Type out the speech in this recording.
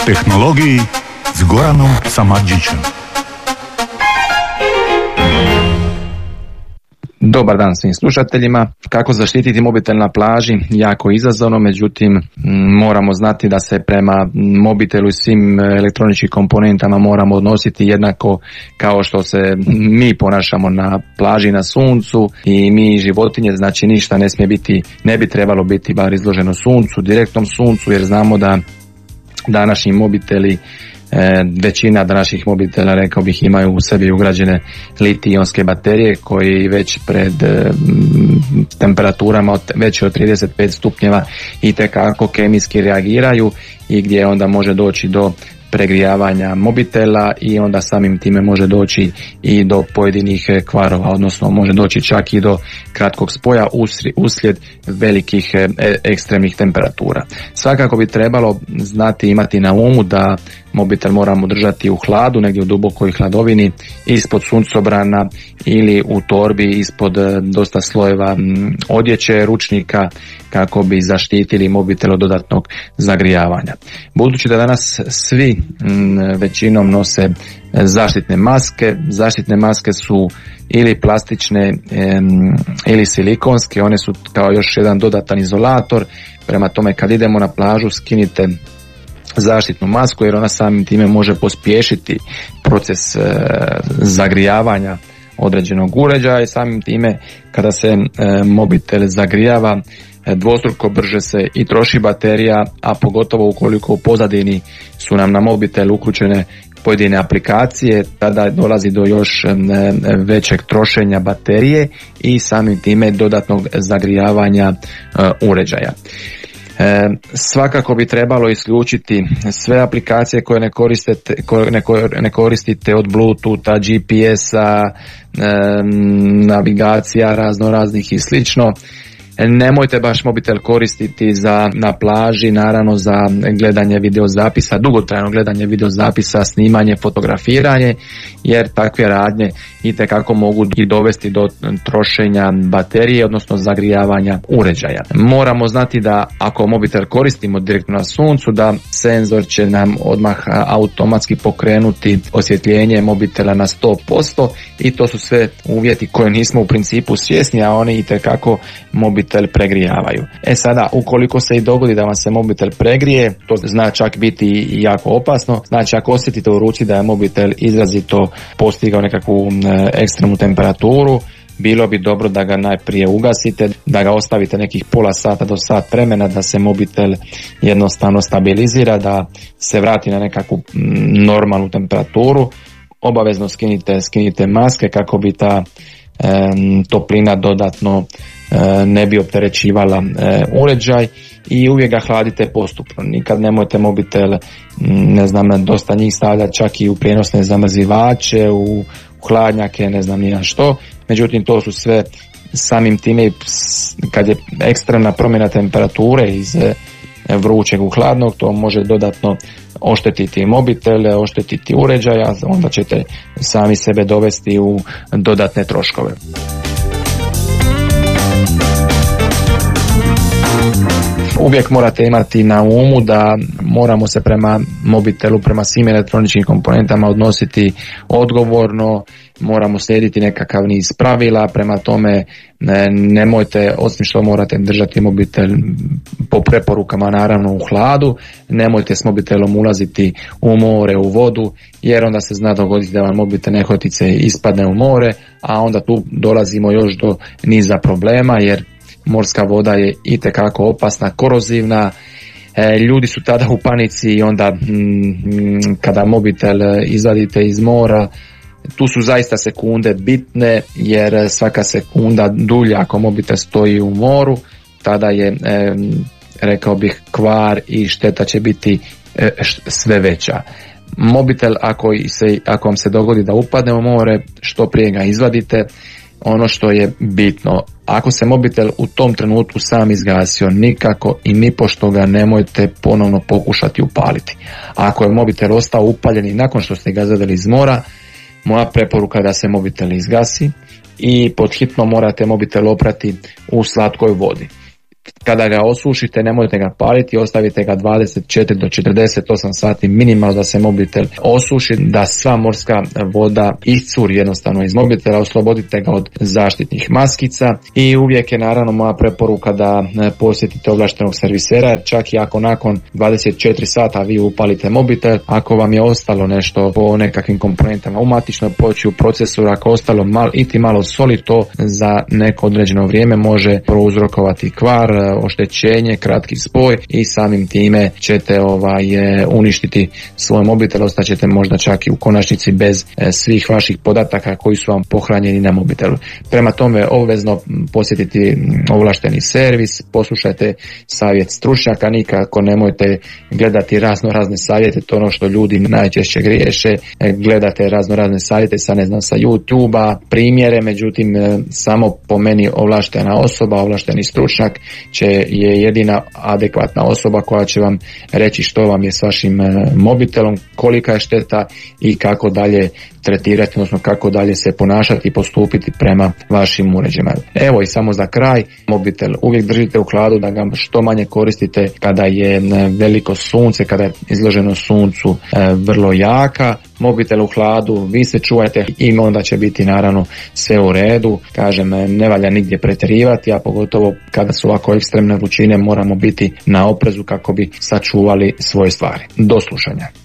tehnologiji s Goranom Samardžićem. Dobar dan svim slušateljima. Kako zaštititi mobitel na plaži? Jako izazovno, međutim moramo znati da se prema mobitelu i svim elektroničkim komponentama moramo odnositi jednako kao što se mi ponašamo na plaži na suncu i mi životinje, znači ništa ne bi trebalo biti bar izloženo suncu, direktnom suncu, jer znamo da današnji mobiteli, većina današnjih mobitela, rekao bih, imaju u sebi ugrađene litij-ionske baterije koji već pred temperaturama veće od 35 stupnjeva itekako kemijski reagiraju i gdje onda može doći do pregrijavanja mobitela i onda samim time može doći i do pojedinih kvarova, odnosno može doći čak i do kratkog spoja uslijed velikih ekstremnih temperatura. Svakako bi trebalo znati, imati na umu da mobitel moramo držati u hladu, negdje u dubokoj hladovini, ispod suncobrana ili u torbi ispod dosta slojeva odjeće, ručnika, kako bi zaštitili mobitel od dodatnog zagrijavanja. Budući da danas svi većinom nose zaštitne maske su ili plastične ili silikonske, one su kao još jedan dodatan izolator, prema tome kad idemo na plažu skinite zaštitnu masku jer ona samim time može pospješiti proces zagrijavanja određenog uređaja i samim time kada se mobitel zagrijava dvostruko brže se i troši baterija, a pogotovo ukoliko u pozadini su nam na mobitel uključene pojedine aplikacije, tada dolazi do još većeg trošenja baterije i samim time dodatnog zagrijavanja uređaja. Svakako bi trebalo isključiti sve aplikacije koje ne koristite, od Bluetootha, GPS-a, navigacija raznoraznih i slično. Nemojte baš mobitel koristiti na plaži, naravno za gledanje videozapisa, dugotrajno gledanje videozapisa, snimanje, fotografiranje, jer takve radnje itekako mogu i dovesti do trošenja baterije, odnosno zagrijavanja uređaja. Moramo znati da ako mobitel koristimo direktno na suncu, da senzor će nam odmah automatski pokrenuti osvjetljenje mobitela na 100% i to su sve uvjeti koje nismo u principu svjesni, a oni itekako mobitel pregrijavaju. Sada, ukoliko se i dogodi da vam se mobitel pregrije, to zna čak biti jako opasno. Znači, ako osjetite u ruci da je mobitel izrazito postigao nekakvu ekstremnu temperaturu, bilo bi dobro da ga najprije ugasite, da ga ostavite nekih pola sata do sat vremena da se mobitel jednostavno stabilizira, da se vrati na nekakvu normalnu temperaturu. Obavezno skinite maske kako bi ta toplina dodatno ne bi opterećivala uređaj i uvijek ga hladite postupno. Nikad nemojte mobitel, dosta njih stavlja čak i u prijenosne zamrzivače, u hladnjake, ne znam ni ja što. Međutim, to su sve samim time, kad je ekstremna promjena temperature iz vrućeg u hladnog, to može dodatno oštetiti mobitele, oštetiti uređaja, onda ćete sami sebe dovesti u dodatne troškove. Uvijek morate imati na umu da moramo se prema mobitelu, prema svim elektroničkim komponentama odnositi odgovorno, moramo slijediti nekakav niz pravila, prema tome nemojte, osim što morate držati mobitel po preporukama naravno u hladu, nemojte s mobitelom ulaziti u more, u vodu, jer onda se zna dogoditi da vam mobitel nehotice ispadne u more, a onda tu dolazimo još do niza problema, jer morska voda je itekako opasna, korozivna. Ljudi su tada u panici i onda kada mobitel izvadite iz mora, tu su zaista sekunde bitne, jer svaka sekunda dulja ako mobitel stoji u moru, tada je, rekao bih, kvar i šteta će biti sve veća. Mobitel ako vam se dogodi da upadne u more, što prije ga izvadite. Ono što je bitno, ako se mobitel u tom trenutku sam izgasio, nikako i nipošto ga nemojte ponovno pokušati upaliti. Ako je mobitel ostao upaljen i nakon što ste ga izvadili iz mora, moja preporuka je da se mobitel izgasi i pod hitno morate mobitel oprati u slatkoj vodi. Kada ga osušite, nemojte ga paliti, ostavite ga 24 do 48 sati minimalno da se mobitel osuši, da sva morska voda iscuri jednostavno iz mobitela, oslobodite ga od zaštitnih maskica i uvijek je naravno moja preporuka da posjetite ovlaštenog servisera, čak i ako nakon 24 sata vi upalite mobitel, ako vam je ostalo nešto po nekakvim komponentama u matičnoj ploči, u procesoru, ako je ostalo malo soli, to za neko određeno vrijeme može prouzrokovati kvar, oštećenje, kratki spoj i samim time ćete uništiti svoj mobitel, ostaćete možda čak i u konačnici bez svih vaših podataka koji su vam pohranjeni na mobitelu. Prema tome obvezno posjetiti ovlašteni servis, poslušajte savjet stručnjaka, nikako nemojte gledati razne savjete, to ono što ljudi najčešće griješe, gledate razne savjete sa YouTube-a, primjere, međutim samo po meni ovlaštena osoba, ovlašteni stručnjak je jedina adekvatna osoba koja će vam reći što vam je s vašim mobitelom, kolika je šteta i kako dalje tretirati, odnosno kako dalje se ponašati i postupiti prema vašim uređajima. Evo i samo za kraj, mobitel uvijek držite u hladu, da ga što manje koristite kada je veliko sunce, kada je izloženo suncu vrlo jaka. Mobitel u hladu, vi se čuvajte i onda će biti naravno sve u redu. Kažem, ne valja nigdje pretjerivati, a pogotovo kada su ovako ekstremne vrućine moramo biti na oprezu kako bi sačuvali svoje stvari. Do slušanja.